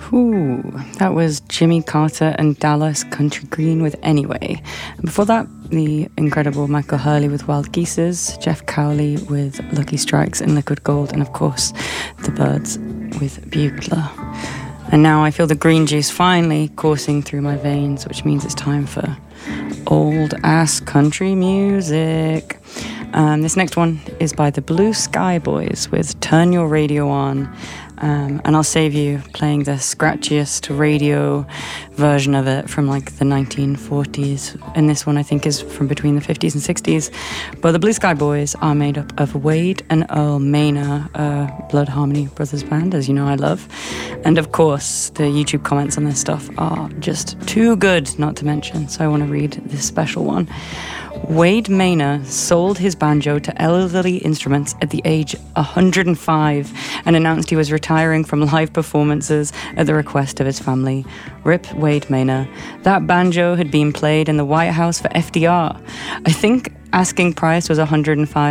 Ooh, that was Jimmy Carter and Dallas Country Green with Anyway. And before that, the incredible Michael Hurley with Wild Geeses, Jeff Cowley with Lucky Strikes and Liquid Gold, and of course, the Byrds with Bugler. And now I feel the green juice finally coursing through my veins, which means it's time for old-ass country music. This next one is by the Blue Sky Boys with Turn Your Radio On. And I'll save you playing the scratchiest radio version of it from like the 1940s. And this one I think is from between the 50s and 60s. But the Blue Sky Boys are made up of Wade and Earl Maynor, Blood Harmony Brothers band, as you know I love. And of course, the YouTube comments on this stuff are just too good not to mention. So I want to read this special one. Wade Maynor sold his banjo to Elderly Instruments at the age 105 and announced he was retiring from live performances at the request of his family. Rip Wade Maynor. That banjo had been played in the White House for FDR. I think asking price was $105.